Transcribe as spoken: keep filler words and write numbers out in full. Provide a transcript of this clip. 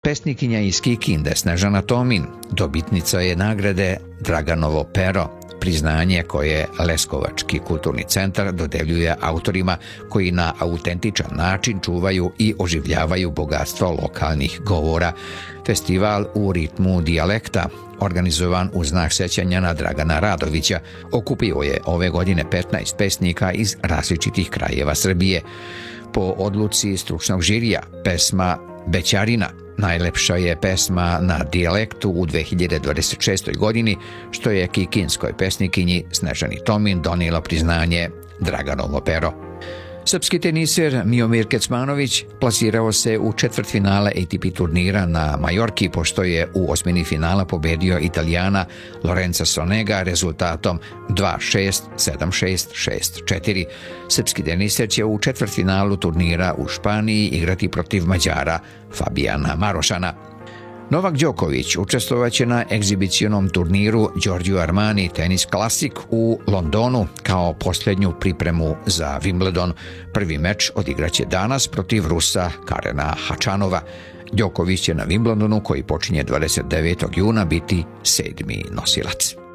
Pesnikinja iz Kikinde Snežana Tomin dobitnica je nagrade Draganovo pero, priznanje koje Leskovački kulturni centar dodeljuje autorima koji na autentičan način čuvaju i oživljavaju bogatstvo lokalnih govora. Festival u ritmu dijalekta, organizovan u znak sećanja na Dragana Radovića, okupio je ove godine petnaest pesnika iz različitih krajeva Srbije. Po odluci stručnog žirija, pesma Bećarina najlepša je pesma na dijalektu u dve hiljade dvadeset šestoj. godini, što je kikinskoj pesnikinji Snežani Tomin donijelo priznanje Draganovo pero. Srpski teniser Miomir Kecmanović plasirao se u četvrtfinale A T P turnira na Majorki, pošto je u osmini finala pobedio Italijana Lorenza Sonega rezultatom dva šest, sedam šest, šest četiri. Srpski teniser će u četvrtfinalu turnira u Španiji igrati protiv Mađara Fabijana Marošana. Novak Đoković učestvovaće na egzibicionom turniru Giorgio Armani Tennis Classic u Londonu kao posljednju pripremu za Wimbledon. Prvi meč odigraće danas protiv Rusa Karena Hačanova. Đoković će na Wimbledonu, koji počinje dvadeset devetog juna, biti sedmi nosilac.